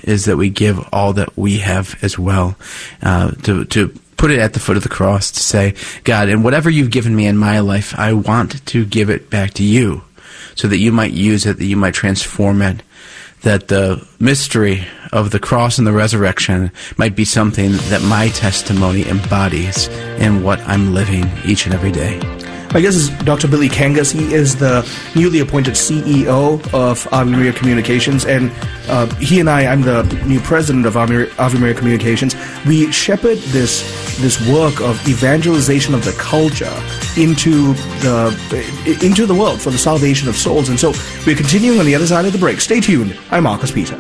is that we give all that we have as well, to put it at the foot of the cross, to say, God, and whatever you've given me in my life, I want to give it back to you, so that you might use it, that you might transform it, that the mystery of the cross and the resurrection might be something that my testimony embodies in what I'm living each and every day. My guest is Dr. Billy Kangas. He is the newly appointed CEO of Ave Maria Communications, and he and I'm the new president of Ave Maria Communications. We shepherd this work of evangelization of the culture into the world for the salvation of souls. And so we're continuing on the other side of the break. Stay tuned. I'm Marcus Peter.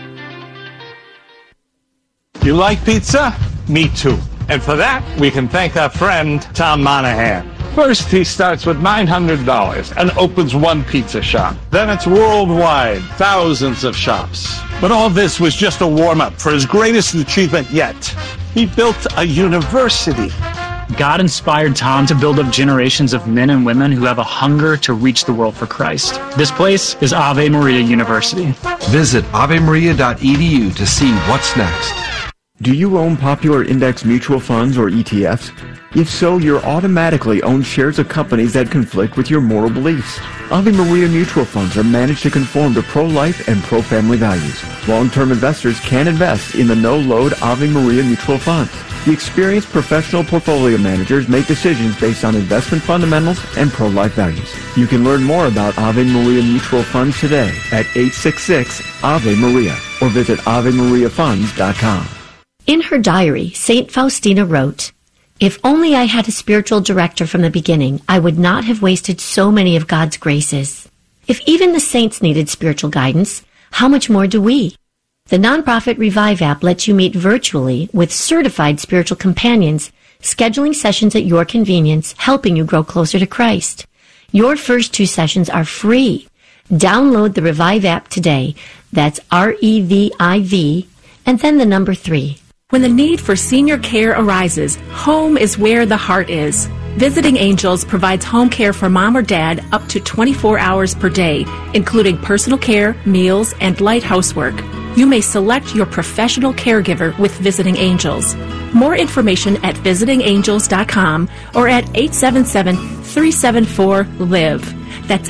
You like pizza? Me too. And for that, we can thank our friend Tom Monahan. First, he starts with $900 and opens one pizza shop. Then it's worldwide, thousands of shops. But all this was just a warm-up for his greatest achievement yet. He built a university. God inspired Tom to build up generations of men and women who have a hunger to reach the world for Christ. This place is Ave Maria University. Visit avemaria.edu to see what's next. Do you own popular index mutual funds or ETFs? If so, you're automatically own shares of companies that conflict with your moral beliefs. Ave Maria mutual funds are managed to conform to pro-life and pro-family values. Long-term investors can invest in the no-load Ave Maria mutual funds. The experienced professional portfolio managers make decisions based on investment fundamentals and pro-life values. You can learn more about Ave Maria mutual funds today at 866-AVE-MARIA or visit AveMariaFunds.com. In her diary, St. Faustina wrote, "If only I had a spiritual director from the beginning, I would not have wasted so many of God's graces. If even the saints needed spiritual guidance, how much more do we?" The nonprofit Revive app lets you meet virtually with certified spiritual companions, scheduling sessions at your convenience, helping you grow closer to Christ. Your first 2 sessions are free. Download the Revive app today. That's REVIV, and then the number 3. When the need for senior care arises, home is where the heart is. Visiting Angels provides home care for mom or dad up to 24 hours per day, including personal care, meals, and light housework. You may select your professional caregiver with Visiting Angels. More information at visitingangels.com or at 877-374-LIVE. That's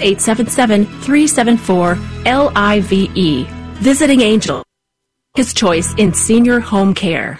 877-374-LIVE. Visiting Angels. His choice in senior home care.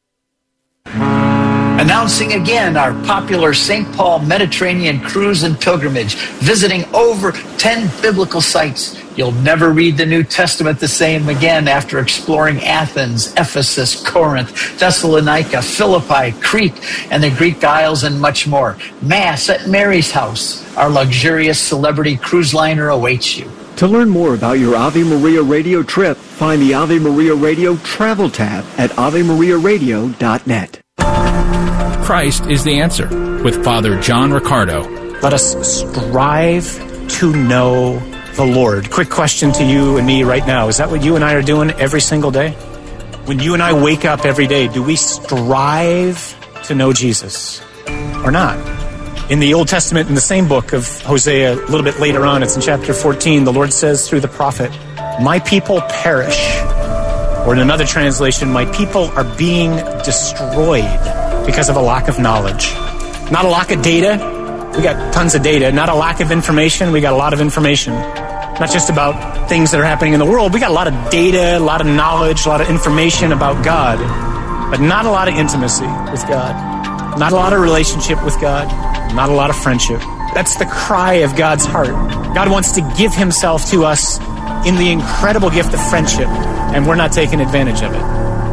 Announcing again our popular St. Paul Mediterranean cruise and pilgrimage, visiting over 10 biblical sites. You'll never read the New Testament the same again after exploring Athens, Ephesus, Corinth, Thessalonica, Philippi, Crete, and the Greek Isles, and much more. Mass at Mary's house. Our luxurious celebrity cruise liner awaits you. To learn more about your Ave Maria Radio trip, find the Ave Maria Radio Travel tab at AveMariaRadio.net. Christ is the answer with Father John Riccardo. Let us strive to know the Lord. Quick question to you and me right now. Is that what you and I are doing every single day? When you and I wake up every day, do we strive to know Jesus or not? In the Old Testament, in the same book of Hosea, a little bit later on, it's in chapter 14, the Lord says through the prophet, "My people perish." Or in another translation, "My people are being destroyed because of a lack of knowledge." Not a lack of data. We got tons of data. Not a lack of information. We got a lot of information. Not just about things that are happening in the world. We got a lot of data, a lot of knowledge, a lot of information about God, but not a lot of intimacy with God. Not a lot of relationship with God. Not a lot of friendship. That's the cry of God's heart. God wants to give himself to us in the incredible gift of friendship, and we're not taking advantage of it.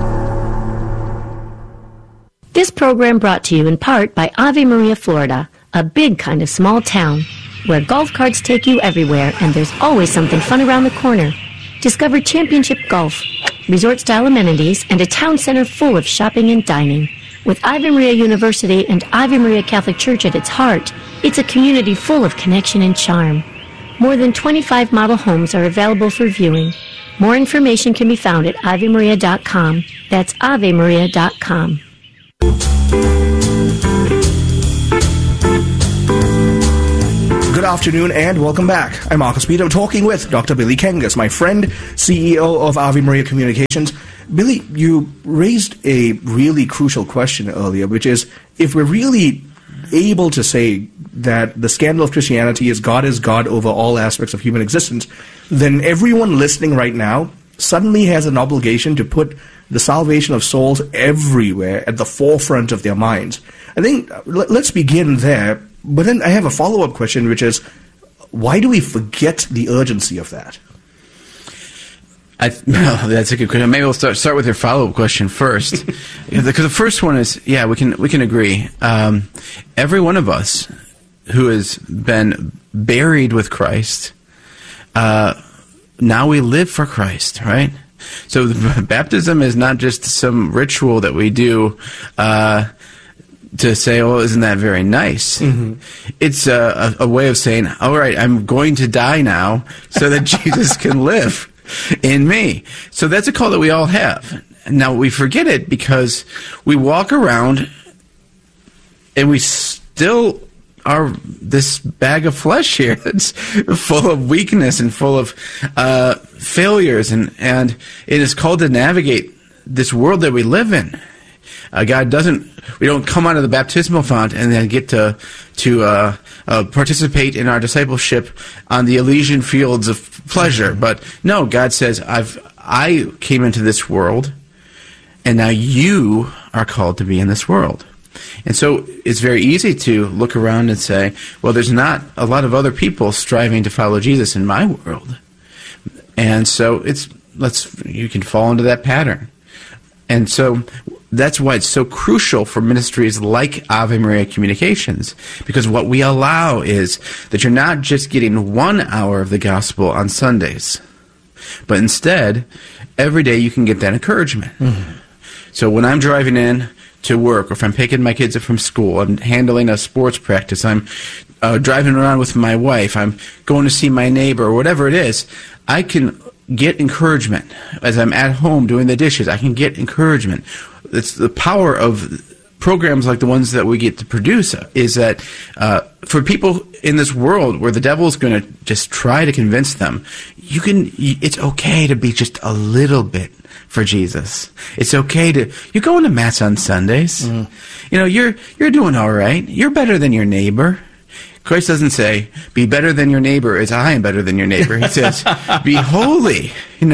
This program brought to you in part by Ave Maria, Florida, a big kind of small town where golf carts take you everywhere and there's always something fun around the corner. Discover Championship Golf, resort-style amenities, and a town center full of shopping and dining. With Ave Maria University and Ave Maria Catholic Church at its heart, it's a community full of connection and charm. More than 25 model homes are available for viewing. More information can be found at AveMaria.com. That's AveMaria.com. Good afternoon and welcome back. I'm Marcus Peter, talking with Dr. Billy Kangas, my friend, CEO of Ave Maria Communications. Billy, you raised a really crucial question earlier, which is, if we're really able to say that the scandal of Christianity is God over all aspects of human existence, then everyone listening right now suddenly has an obligation to put the salvation of souls everywhere at the forefront of their minds. I think let's begin there, but then I have a follow-up question, which is, why do we forget the urgency of that? That's a good question. Maybe we'll start with your follow-up question first, because the first one is, yeah, we can agree. Every one of us who has been buried with Christ, now we live for Christ, right? So baptism is not just some ritual that we do to say, "Oh, isn't that very nice?" Mm-hmm. It's a way of saying, "All right, I'm going to die now, so that Jesus can live in me." So that's a call that we all have. Now, we forget it because we walk around and we still are this bag of flesh here that's full of weakness and full of failures, and it is called to navigate this world that we live in. We don't come out of the baptismal font and then get to participate in our discipleship on the Elysian fields of pleasure. But no, God says, I came into this world, and now you are called to be in this world. And so it's very easy to look around and say, well, there's not a lot of other people striving to follow Jesus in my world. And so you can fall into that pattern. And so that's why it's so crucial for ministries like Ave Maria Communications, because what we allow is that you're not just getting 1 hour of the gospel on Sundays, but instead, every day you can get that encouragement. Mm-hmm. So when I'm driving in to work, or if I'm picking my kids up from school, I'm handling a sports practice, I'm driving around with my wife, I'm going to see my neighbor, or whatever it is, I can get encouragement. As I'm at home doing the dishes, I can get encouragement. It's the power of programs like the ones that we get to produce, is that for people in this world where the devil's going to just try to convince them, it's okay to be just a little bit for Jesus. It's okay you're going to Mass on Sundays. Mm. You're doing all right. You're better than your neighbor. Christ doesn't say, be better than your neighbor as I am better than your neighbor. He says, be holy,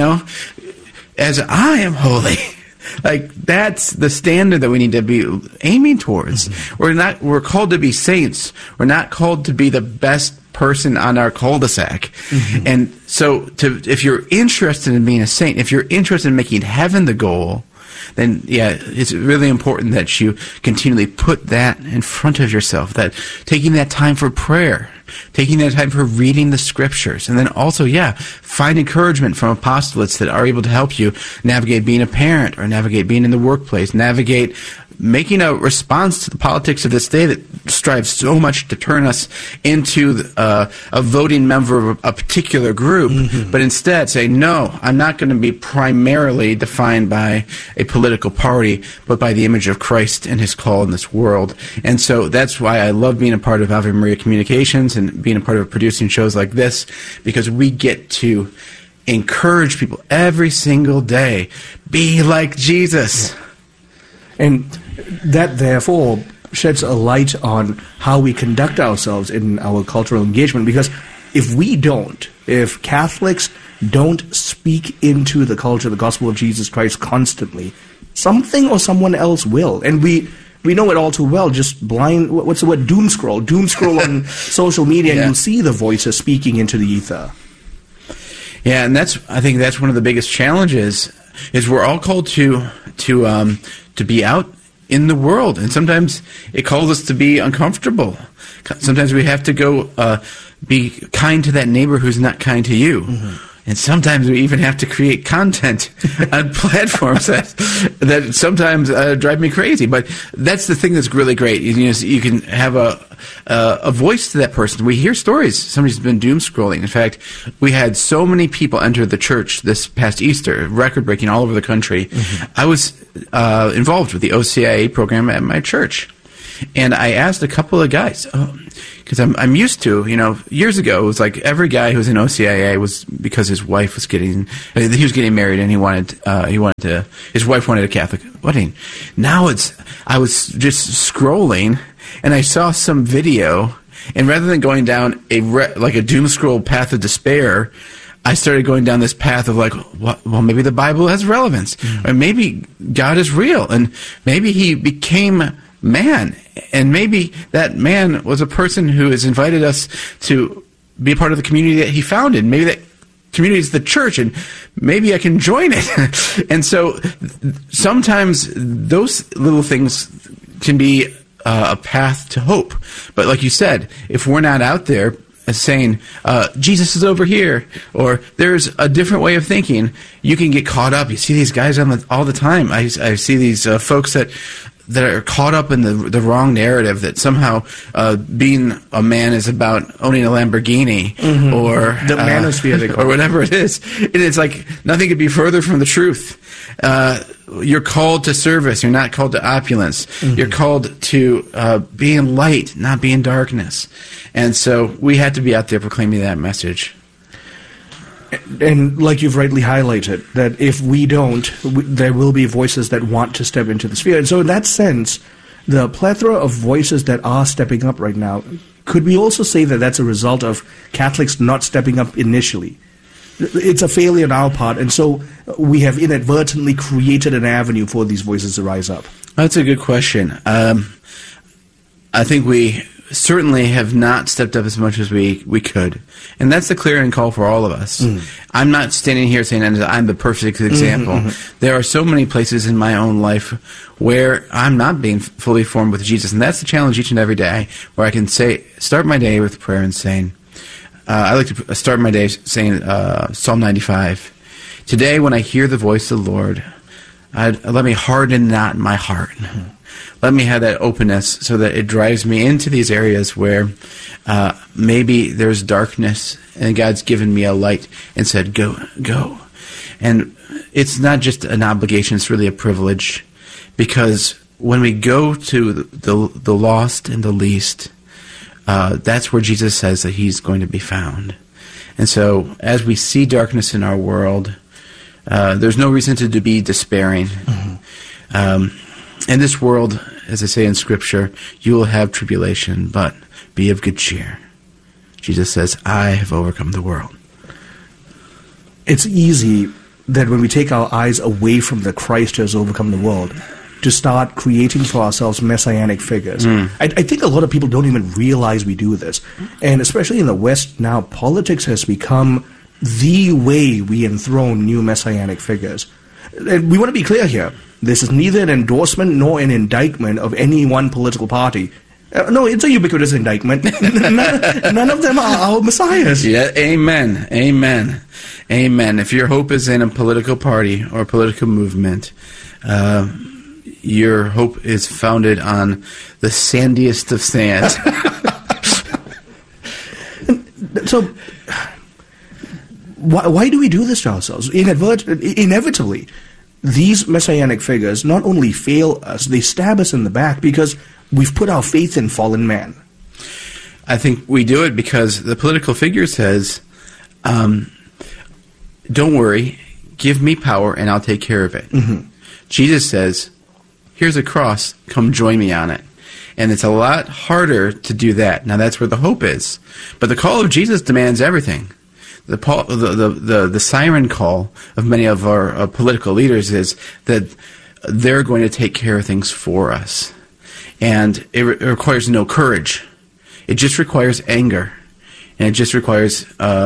as I am holy. Like, that's the standard that we need to be aiming towards. Mm-hmm. We're called to be saints. We're not called to be the best person on our cul-de-sac. Mm-hmm. And so if you're interested in being a saint, if you're interested in making heaven the goal, then, yeah, it's really important that you continually put that in front of yourself, that taking that time for prayer, taking that time for reading the scriptures, and then also, find encouragement from apostolates that are able to help you navigate being a parent, or navigate being in the workplace, navigate making a response to the politics of this day that strives so much to turn us into a voting member of a particular group, mm-hmm. but instead say, no, I'm not going to be primarily defined by a political party, but by the image of Christ and his call in this world. And so that's why I love being a part of Ave Maria Communications and being a part of producing shows like this, because we get to encourage people every single day. Be like Jesus. Yeah. And that, therefore, sheds a light on how we conduct ourselves in our cultural engagement. Because if Catholics don't speak into the culture, the gospel of Jesus Christ constantly, something or someone else will. And we know it all too well, just what's the word, doom scroll on social media, and you'll see the voices speaking into the ether. Yeah, and I think that's one of the biggest challenges, is we're all called to be out in the world, and sometimes it calls us to be uncomfortable. Sometimes we have to go be kind to that neighbor who's not kind to you. Mm-hmm. And sometimes we even have to create content on platforms that sometimes drive me crazy. But that's the thing that's really great. You can have a voice to that person. We hear stories. Somebody's been doom scrolling. In fact, we had so many people enter the church this past Easter, record-breaking all over the country. Mm-hmm. I was involved with the OCIA program at my church. And I asked a couple of guys, because I'm used to, years ago, it was like every guy who was in OCIA was because his wife was getting married and his wife wanted a Catholic wedding. Now I was just scrolling and I saw some video, and rather than going down a doom scroll path of despair, I started going down this path of well, maybe the Bible has relevance, or maybe God is real, and maybe he became man, and maybe that man was a person who has invited us to be a part of the community that he founded. Maybe that community is the church, and maybe I can join it. And so sometimes those little things can be a path to hope. But like you said, if we're not out there saying, Jesus is over here, or there's a different way of thinking, you can get caught up. You see these guys all the time. I see these folks that are caught up in the wrong narrative, that somehow being a man is about owning a Lamborghini, or the manosphere, or whatever it is. And it's like nothing could be further from the truth. You're called to service. You're not called to opulence. You're called to be in light, not be in darkness. And so we had to be out there proclaiming that message. And like you've rightly highlighted, that if we don't, there will be voices that want to step into the sphere. And so in that sense, the plethora of voices that are stepping up right now, could we also say that that's a result of Catholics not stepping up initially? It's a failure on our part, and so we have inadvertently created an avenue for these voices to rise up. That's a good question. I think we certainly have not stepped up as much as we could. And that's the clarion call for all of us. I'm not standing here saying I'm the perfect example. There are so many places in my own life where I'm not being fully formed with Jesus. And that's the challenge each and every day, where I can start my day with prayer and saying, I like to start my day saying Psalm 95. Today, when I hear the voice of the Lord, let me harden not my heart. Let me have that openness so that it drives me into these areas where maybe there's darkness and God's given me a light and said, go. And it's not just an obligation, it's really a privilege, because when we go to the lost and the least, that's where Jesus says that he's going to be found. And so as we see darkness in our world, there's no reason to be despairing. In this world, as I say in Scripture, you will have tribulation, but be of good cheer. Jesus says, I have overcome the world. It's easy that when we take our eyes away from the Christ who has overcome the world, to start creating for ourselves messianic figures. I think a lot of people don't even realize we do this. And especially in the West now, politics has become the way we enthrone new messianic figures. And we want to be clear here. This is neither an endorsement nor an indictment of any one political party. No, it's a ubiquitous indictment. None of them are our messiahs. Yeah, amen. If your hope is in a political party or a political movement, your hope is founded on the sandiest of sand. So, why do we do this to ourselves? Inevitably, these messianic figures not only fail us, they stab us in the back because we've put our faith in fallen man. I think we do it because the political figure says, don't worry, give me power and I'll take care of it. Jesus says, here's a cross, come join me on it. And it's a lot harder to do that. Now that's where the hope is. But the call of Jesus demands everything. The siren call of many of our political leaders is that they're going to take care of things for us. And it requires no courage. It just requires anger. And it just requires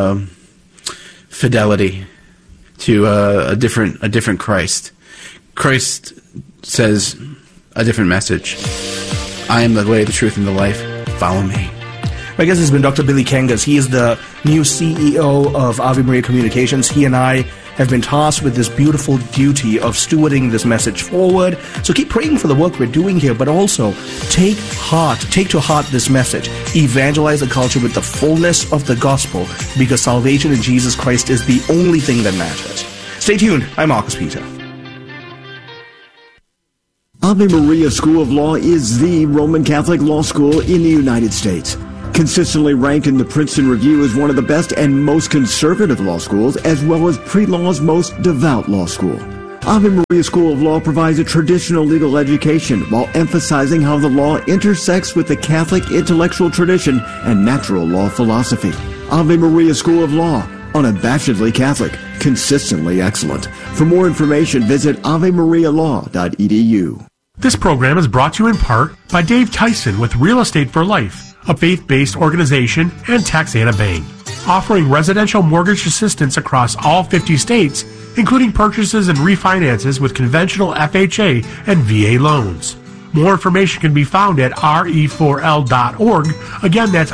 fidelity to a different Christ. Christ says a different message. I am the way, the truth, and the life. Follow me. My guest has been Dr. Billy Kangas. He is the new CEO of Ave Maria Communications. He and I have been tasked with this beautiful duty of stewarding this message forward. So keep praying for the work we're doing here, but also take to heart this message. Evangelize the culture with the fullness of the gospel, because salvation in Jesus Christ is the only thing that matters. Stay tuned. I'm Marcus Peter. Ave Maria School of Law is the Roman Catholic law school in the United States. Consistently ranked in the Princeton Review as one of the best and most conservative law schools, as well as pre-law's most devout law school. Ave Maria School of Law provides a traditional legal education while emphasizing how the law intersects with the Catholic intellectual tradition and natural law philosophy. Ave Maria School of Law, unabashedly Catholic, consistently excellent. For more information, visit avemarialaw.edu. This program is brought to you in part by Dave Tyson with Real Estate for Life, a faith-based organization, and Taxana Bank, offering residential mortgage assistance across all 50 states, including purchases and refinances with conventional FHA and VA loans. More information can be found at re4l.org. Again, that's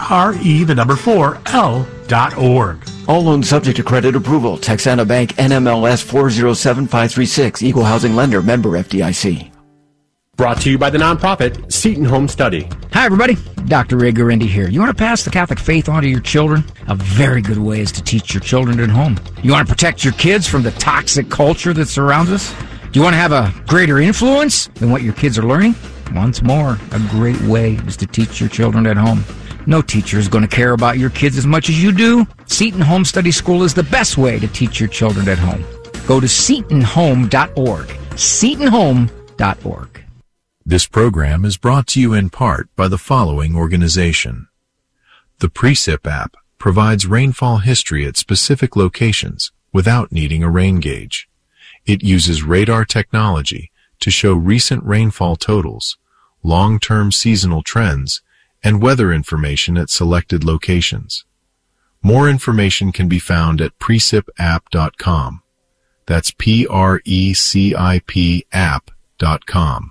re4l.org. All loans subject to credit approval. Texana Bank, NMLS 407536, Equal Housing Lender, member FDIC. Brought to you by the nonprofit Seton Home Study. Hi, everybody. Dr. Ray Guarendi here. You want to pass the Catholic faith on to your children? A very good way is to teach your children at home. You want to protect your kids from the toxic culture that surrounds us? Do you want to have a greater influence than what your kids are learning? Once more, a great way is to teach your children at home. No teacher is going to care about your kids as much as you do. Seton Home Study School is the best way to teach your children at home. Go to setonhome.org. setonhome.org. This program is brought to you in part by the following organization. The Precip app provides rainfall history at specific locations without needing a rain gauge. It uses radar technology to show recent rainfall totals, long-term seasonal trends, and weather information at selected locations. More information can be found at precipapp.com. That's PRECIP app.com.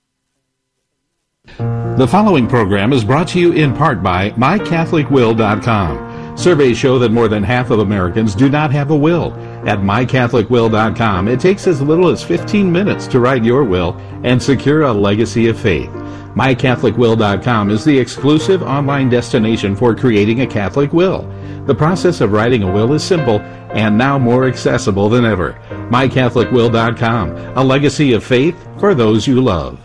The following program is brought to you in part by MyCatholicWill.com. Surveys show that more than half of Americans do not have a will. At MyCatholicWill.com, it takes as little as 15 minutes to write your will and secure a legacy of faith. MyCatholicWill.com is the exclusive online destination for creating a Catholic will. The process of writing a will is simple and now more accessible than ever. MyCatholicWill.com, a legacy of faith for those you love.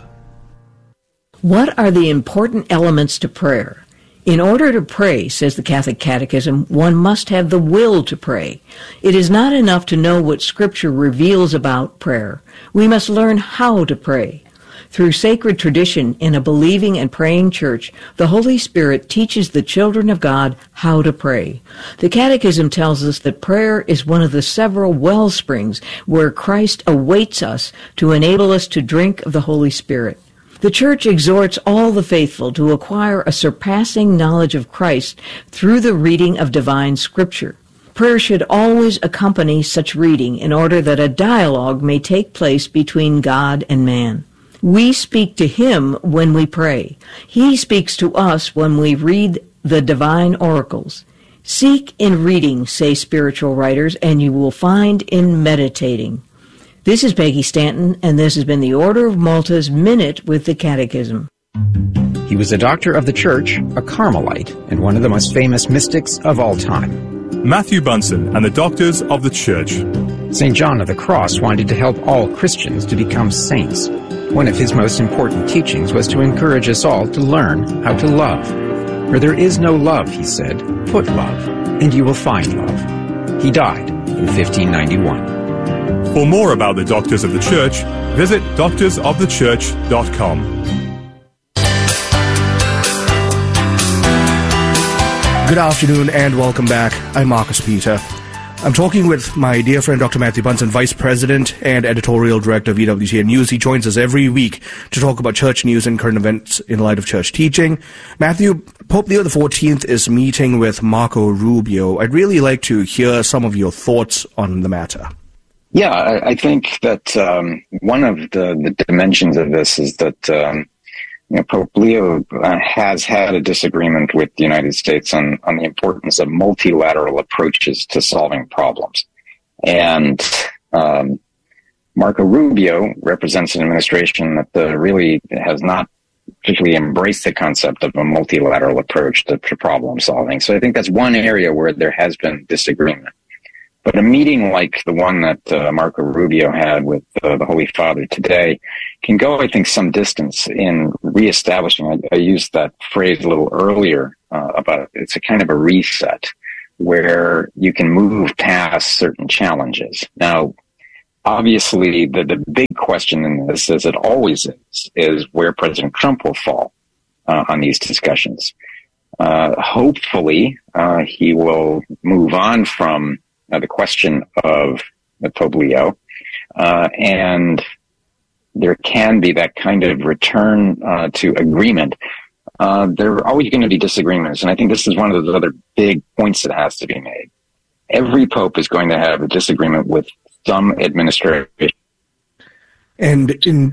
What are the important elements to prayer? In order to pray, says the Catholic Catechism, one must have the will to pray. It is not enough to know what Scripture reveals about prayer. We must learn how to pray. Through sacred tradition in a believing and praying church, the Holy Spirit teaches the children of God how to pray. The Catechism tells us that prayer is one of the several well springs where Christ awaits us to enable us to drink of the Holy Spirit. The Church exhorts all the faithful to acquire a surpassing knowledge of Christ through the reading of divine Scripture. Prayer should always accompany such reading in order that a dialogue may take place between God and man. We speak to Him when we pray. He speaks to us when we read the divine oracles. Seek in reading, say spiritual writers, and you will find in meditating. This is Peggy Stanton, and this has been the Order of Malta's Minute with the Catechism. He was a doctor of the Church, a Carmelite, and one of the most famous mystics of all time. Matthew Bunson and the Doctors of the Church. St. John of the Cross wanted to help all Christians to become saints. One of his most important teachings was to encourage us all to learn how to love. Where there is no love, he said, put love, and you will find love. He died in 1591. For more about the Doctors of the Church, visit doctorsofthechurch.com. Good afternoon and welcome back. I'm Marcus Peter. I'm talking with my dear friend Dr. Matthew Bunson, Vice President and Editorial Director of EWTN News. He joins us every week to talk about church news and current events in light of church teaching. Matthew, Pope Leo XIV is meeting with Marco Rubio. I'd really like to hear some of your thoughts on the matter. Yeah, I think that one of the dimensions of this is that Pope Leo has had a disagreement with the United States on the importance of multilateral approaches to solving problems. And Marco Rubio represents an administration that really has not particularly embraced the concept of a multilateral approach to problem solving. So I think that's one area where there has been disagreement. But a meeting like the one that Marco Rubio had with the Holy Father today can go, I think, some distance in reestablishing. I used that phrase a little earlier about it's a kind of a reset where you can move past certain challenges. Now, obviously, the big question in this, as it always is where President Trump will fall on these discussions. Hopefully, he will move on from the question of Pope Leo, and there can be that kind of return to agreement. There are always going to be disagreements, and I think this is one of those other big points that has to be made. Every pope is going to have a disagreement with some administration. And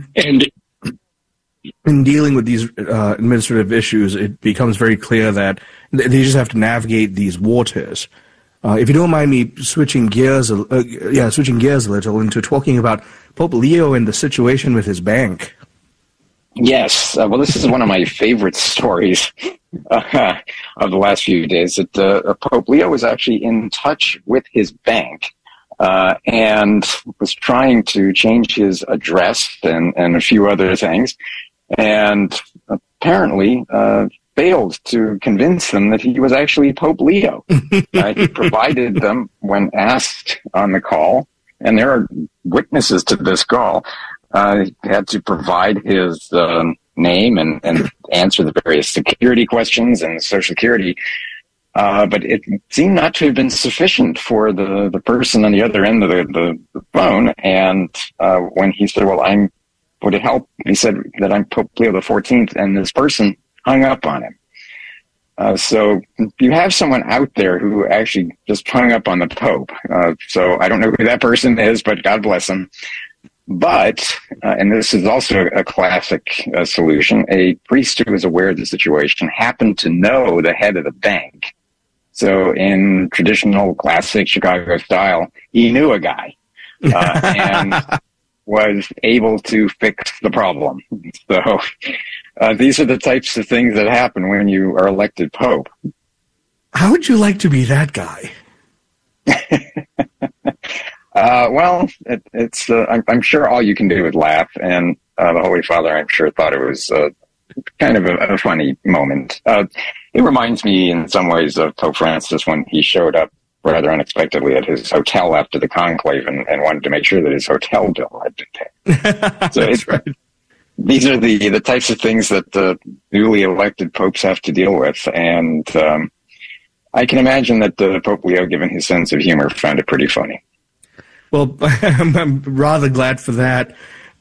in dealing with these administrative issues, it becomes very clear that they just have to navigate these waters. If you don't mind me switching gears a little into talking about Pope Leo and the situation with his bank. Yes, well, this is one of my favorite stories of the last few days. That Pope Leo was actually in touch with his bank and was trying to change his address and a few other things, and apparently failed to convince them that he was actually Pope Leo. He provided them when asked on the call, and there are witnesses to this call. He had to provide his name and answer the various security questions and Social Security. But it seemed not to have been sufficient for the person on the other end of the phone. And when he said, well, would it help? He said that I'm Pope Leo the 14th, and this person hung up on him. So you have someone out there who actually just hung up on the Pope. So I don't know who that person is, but God bless him. But, and this is also a classic solution, a priest who was aware of the situation happened to know the head of the bank. So in traditional classic Chicago style, he knew a guy and was able to fix the problem. So these are the types of things that happen when you are elected Pope. How would you like to be that guy? Well, it's I'm sure all you can do is laugh, and the Holy Father, I'm sure, thought it was kind of a funny moment. It reminds me in some ways of Pope Francis when he showed up rather unexpectedly at his hotel after the conclave and wanted to make sure that his hotel bill had been paid. So right. These are the types of things that newly elected popes have to deal with, and I can imagine that Pope Leo, given his sense of humor, found it pretty funny. Well, I'm rather glad for that.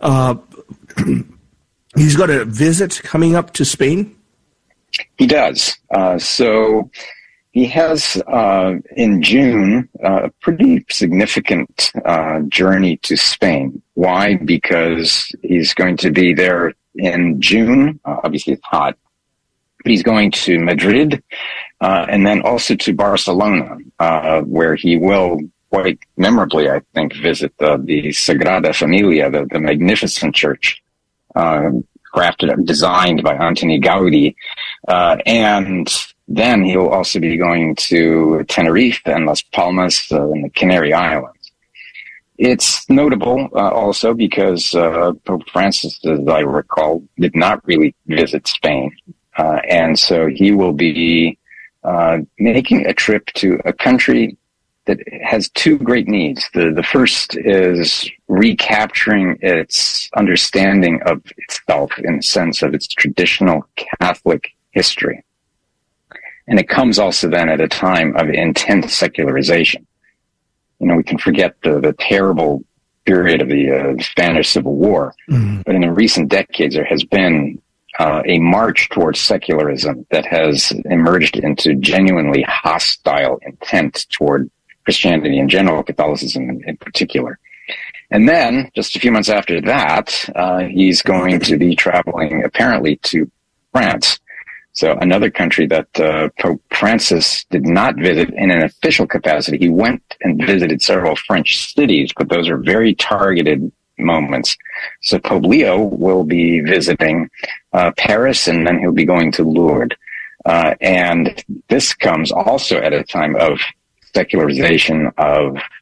He's got a visit coming up to Spain? He does. So he has, in June, a pretty significant journey to Spain. Why? Because he's going to be there in June. Obviously, it's hot. But he's going to Madrid and then also to Barcelona, where he will quite memorably, I think, visit the Sagrada Familia, the magnificent church, designed by Antoni Gaudi. And then he'll also be going to Tenerife and Las Palmas and the Canary Islands. It's notable also because Pope Francis, as I recall, did not really visit Spain. And so he will be making a trip to a country that has two great needs. The first is recapturing its understanding of itself in the sense of its traditional Catholic history. And it comes also then at a time of intense secularization. You know, we can forget the terrible period of the Spanish Civil War, but in the recent decades there has been a march towards secularism that has emerged into genuinely hostile intent toward Christianity in general, Catholicism in particular. And then, just a few months after that, he's going to be traveling apparently to France. So another country that Pope Francis did not visit in an official capacity. He went and visited several French cities, but those are very targeted moments. So Pope Leo will be visiting Paris, and then he'll be going to Lourdes. And this comes also at a time of secularization, of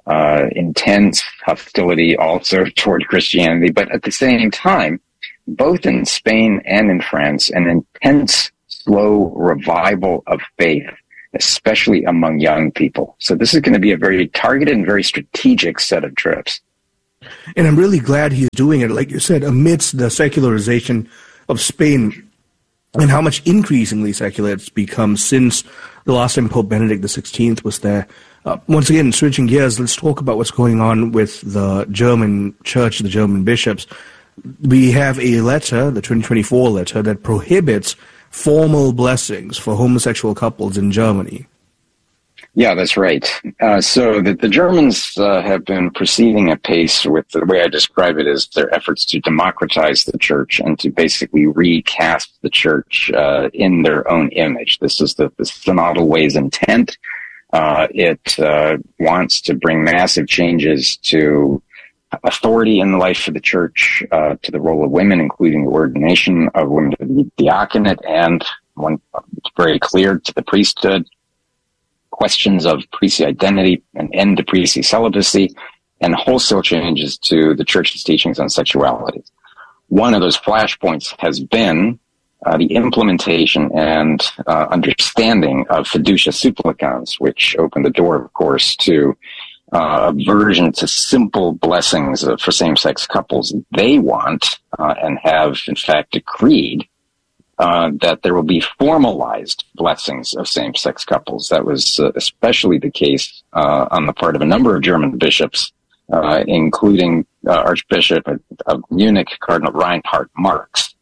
intense hostility also toward Christianity, but at the same time, both in Spain and in France, an intense, slow revival of faith, especially among young people. So this is going to be a very targeted and very strategic set of trips. And I'm really glad he's doing it, like you said, amidst the secularization of Spain and how much increasingly secular it's become since the last time Pope Benedict XVI was there. Once again, switching gears, let's talk about what's going on with the German church, the German bishops. We have a letter, the 2024 letter, that prohibits formal blessings for homosexual couples in Germany. Yeah, that's right. So the Germans have been proceeding at pace with the way I describe it as their efforts to democratize the church and to basically recast the church in their own image. This is the Synodal Way's intent. It wants to bring massive changes to authority in the life of the church, to the role of women, including the ordination of women to the diaconate, and one very clear to the priesthood. Questions of priestly identity, an end to priestly celibacy, and wholesale changes to the church's teachings on sexuality. One of those flashpoints has been the implementation and understanding of fiducia supplicans, which opened the door, of course, to aversion to simple blessings for same-sex couples. They want and have, in fact, decreed that there will be formalized blessings of same-sex couples. That was especially the case on the part of a number of German bishops, including Archbishop of Munich, Cardinal Reinhard Marx.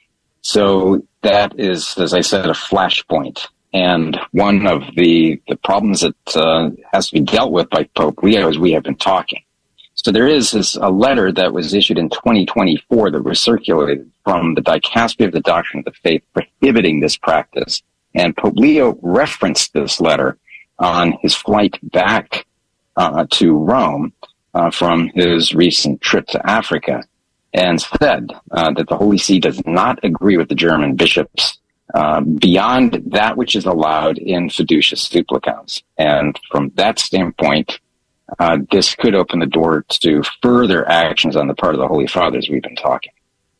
So that is, as I said, a flashpoint. And one of the problems that has to be dealt with by Pope Leo as we have been talking. So there is a letter that was issued in 2024 that was circulated from the Dicastery of the Doctrine of the Faith prohibiting this practice. And Pope Leo referenced this letter on his flight back to Rome from his recent trip to Africa, and said that the Holy See does not agree with the German bishops beyond that which is allowed in fiducia supplicans. And from that standpoint, this could open the door to further actions on the part of the Holy Fathers we've been talking.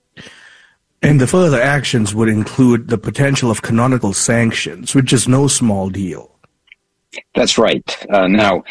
And the further actions would include the potential of canonical sanctions, which is no small deal. That's right. Now,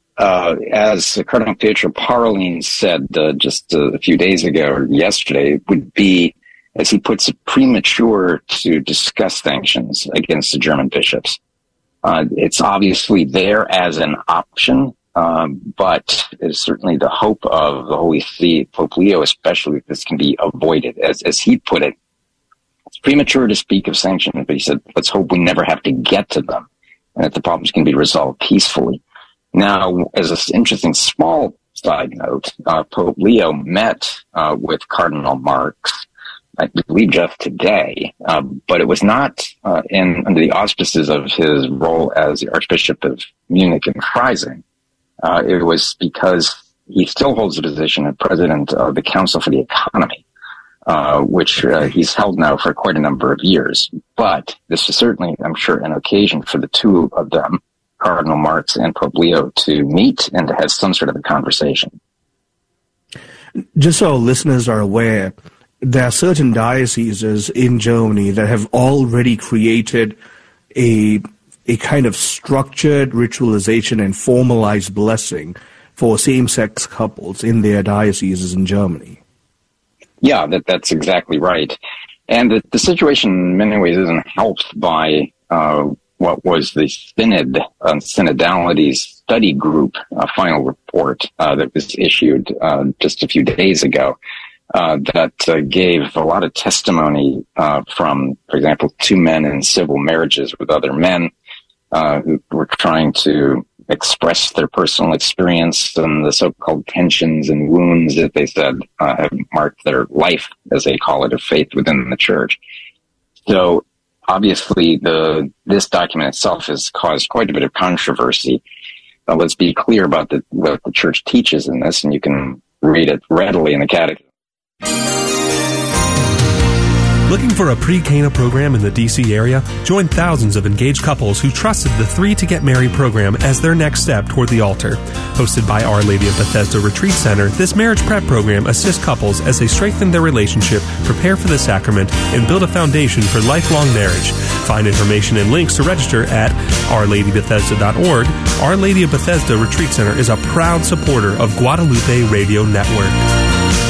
as Cardinal Pietro Parolin said just a few days ago, or yesterday, it would be, as he puts it, premature to discuss sanctions against the German bishops. It's obviously there as an option, but it's certainly the hope of the Holy See, Pope Leo especially, that this can be avoided. As he put it, it's premature to speak of sanctions, but he said, let's hope we never have to get to them, and that the problems can be resolved peacefully. Now, as an interesting small side note, Pope Leo met with Cardinal Marx, I believe just today, but it was not under the auspices of his role as the Archbishop of Munich and Freising. It was because he still holds the position of president of the Council for the Economy, which he's held now for quite a number of years. But this is certainly, I'm sure, an occasion for the two of them, Cardinal Marx and Pope Leo, to meet and to have some sort of a conversation. Just so our listeners are aware, there are certain dioceses in Germany that have already created a kind of structured ritualization and formalized blessing for same-sex couples in their dioceses in Germany. Yeah, that's exactly right. And the situation in many ways isn't helped by what was the Synod on Synodality's study group final report that was issued just a few days ago. That gave a lot of testimony from, for example, two men in civil marriages with other men who were trying to express their personal experience and the so-called tensions and wounds that they said have marked their life, as they call it, of faith within the church. So obviously this document itself has caused quite a bit of controversy. Let's be clear about what the church teaches in this, and you can read it readily in the Catechism. Looking for a pre-Cana program in the D.C. area? Join thousands of engaged couples who trusted the 3 to Get Married program as their next step toward the altar. Hosted by Our Lady of Bethesda Retreat Center, this marriage prep program assists couples as they strengthen their relationship, prepare for the sacrament, and build a foundation for lifelong marriage. Find information and links to register at OurLadyBethesda.org. Our Lady of Bethesda Retreat Center is a proud supporter of Guadalupe Radio Network.